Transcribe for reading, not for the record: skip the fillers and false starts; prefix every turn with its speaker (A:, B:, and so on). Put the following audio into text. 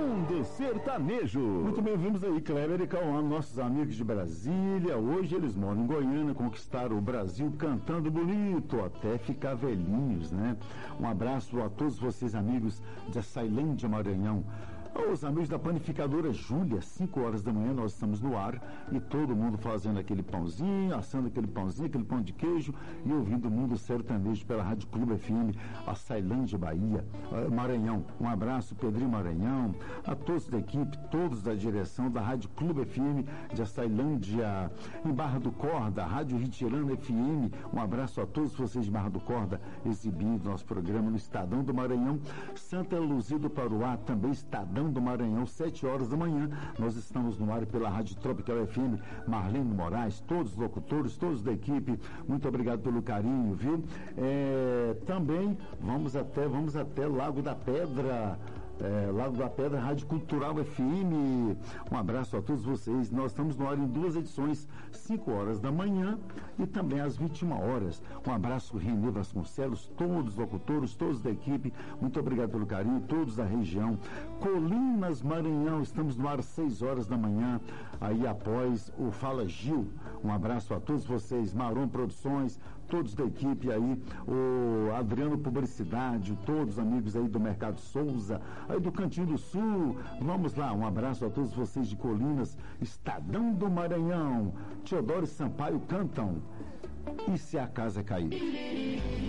A: Mundo Sertanejo.
B: Muito bem, vimos aí Kleber e Cauã, nossos amigos de Brasília. Hoje eles moram em Goiânia, conquistaram o Brasil cantando bonito, até ficar velhinhos, né? Um abraço a todos vocês, amigos de Açailândia, Maranhão. Os amigos da panificadora Júlia, 5 horas da manhã nós estamos no ar e todo mundo fazendo aquele pãozinho, assando aquele pãozinho, aquele pão de queijo e ouvindo o Mundo Sertanejo pela Rádio Clube FM, Açailândia, Bahia, Maranhão. Um abraço, Pedrinho Maranhão, a todos da equipe, todos da direção da Rádio Clube FM de Açailândia, em Barra do Corda, Rádio Ritirana FM. Um abraço a todos vocês de Barra do Corda, exibindo nosso programa no Estadão do Maranhão. Santa Luzia do Paruá, também Estadão do Maranhão, 7 horas da manhã, nós estamos no ar pela Rádio Tropical FM, Marlene Moraes, todos os locutores, todos da equipe, muito obrigado pelo carinho, viu? Também vamos até Lago da Pedra, Lago da Pedra, Rádio Cultural FM. Um abraço a todos vocês. Nós estamos no ar em 2 edições, 5 horas da manhã e também às 21 horas. Um abraço, Renê Vasconcelos, todos os locutores, todos da equipe. Muito obrigado pelo carinho, todos da região. Colinas, Maranhão, estamos no ar às 6 horas da manhã, aí após o Fala Gil. Um abraço a todos vocês, Marom Produções, todos da equipe aí, o Adriano Publicidade, todos os amigos aí do Mercado Souza, aí do Cantinho do Sul. Vamos lá, um abraço a todos vocês de Colinas, Estadão do Maranhão. Teodoro e Sampaio cantam E Se a Casa Cair.